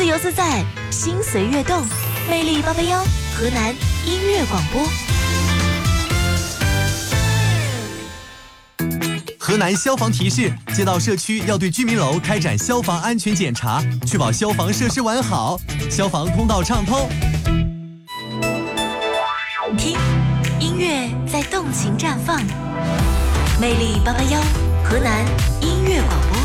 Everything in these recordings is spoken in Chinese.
自由自在，心随悦动，魅力881，河南音乐广播。 河南消防提示：街道社区要对居民楼开展消防安全检查，确保消防设施完好，消防通道畅通。 听，音乐在动情绽放，魅力881，河南音乐广播。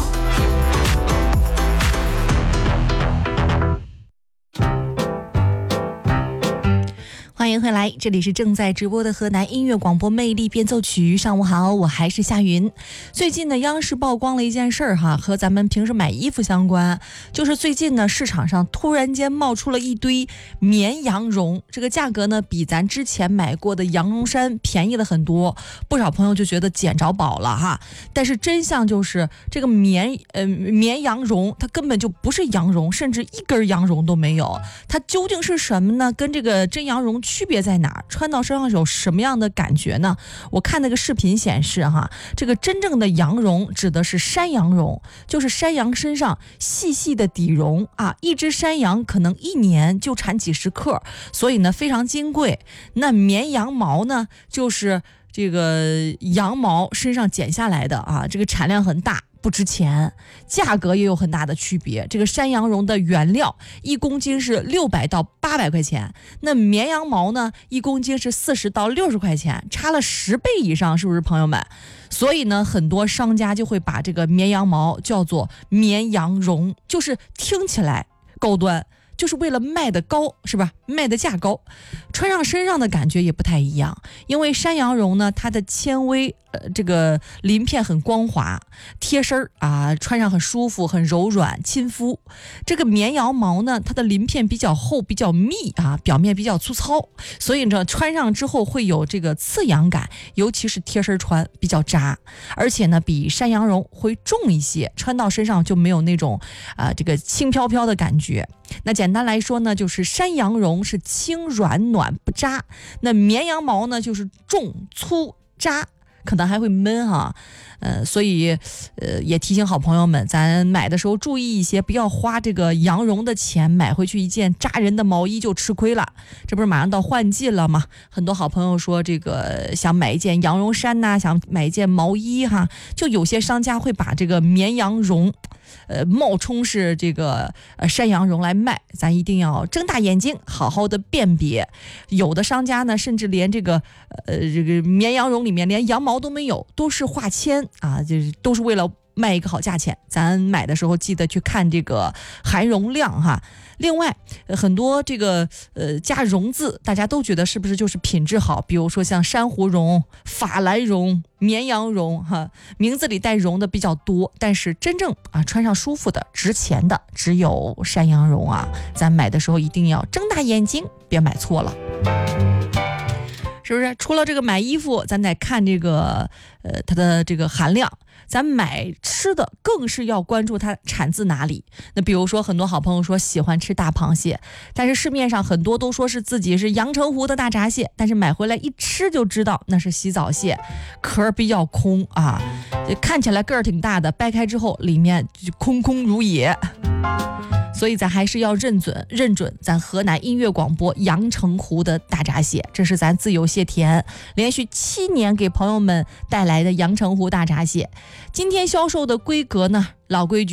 欢迎回来，这里是正在直播的河南音乐广播魅力变奏曲。上午好，我还是夏云。最近呢，央视曝光了一件事儿哈，和咱们平时买衣服相关，就是最近呢，市场上突然间冒出了一堆绵羊绒，这个价格呢，比咱之前买过的羊绒衫便宜了很多，不少朋友就觉得捡着宝了哈。但是真相就是这个绵羊绒，它根本就不是羊绒，甚至一根羊绒都没有。它究竟是什么呢？跟这个真羊绒区别在哪儿？穿到身上有什么样的感觉呢？我看那个视频显示哈，这个真正的羊绒指的是山羊绒，就是山羊身上细细的底绒啊，一只山羊可能1年就产几十克，所以呢非常金贵。那绵羊毛呢，就是这个羊毛身上剪下来的啊，这个产量很大，不值钱，价格也有很大的区别。这个山羊绒的原料1公斤是600到800块钱，那绵羊毛呢1公斤是40到60块钱，差了10倍以上，是不是朋友们？所以呢，很多商家就会把这个绵羊毛叫做绵羊绒，就是听起来高端，就是为了卖的高，是吧？卖的价高，穿上身上的感觉也不太一样。因为山羊绒呢，它的纤维这个鳞片很光滑，贴身啊，穿上很舒服，很柔软，亲肤。这个绵羊毛呢，它的鳞片比较厚，比较密啊，表面比较粗糙，所以呢，穿上之后会有这个刺痒感，尤其是贴身穿比较扎，而且呢，比山羊绒会重一些，穿到身上就没有那种这个轻飘飘的感觉。那简单来说呢，就是山羊绒是轻软暖不扎，那绵羊毛呢就是重粗扎，可能还会闷哈。所以也提醒好朋友们，咱买的时候注意一些，不要花这个羊绒的钱买回去一件扎人的毛衣就吃亏了。这不是马上到换季了吗？很多好朋友说这个想买一件羊绒衫呐，想买一件毛衣哈，就有些商家会把这个绵羊绒冒充是这个山羊绒来卖，咱一定要睁大眼睛好好的辨别。有的商家呢，甚至连这个绵羊绒里面连羊毛都没有，都是化纤啊，就是都是为了卖一个好价钱。咱买的时候记得去看这个含绒量哈。另外很多这个加绒字，大家都觉得是不是就是品质好？比如说像珊瑚绒、法兰绒、绵羊绒哈，名字里带绒的比较多，但是真正穿上舒服的、值钱的只有山羊绒啊。咱买的时候一定要睁大眼睛，别买错了。是不是？除了这个买衣服，咱得看这个它的这个含量。咱买吃的更是要关注它产自哪里。那比如说很多好朋友说喜欢吃大螃蟹，但是市面上很多都说是自己是阳澄湖的大闸蟹，但是买回来一吃就知道那是洗澡蟹，壳比较空啊，看起来个儿挺大的，掰开之后里面就空空如也。所以咱还是要认准咱河南音乐广播阳澄湖的大闸蟹，这是咱自由蟹田连续7年给朋友们带来的阳澄湖大闸蟹。今天销售的规格呢，老规矩。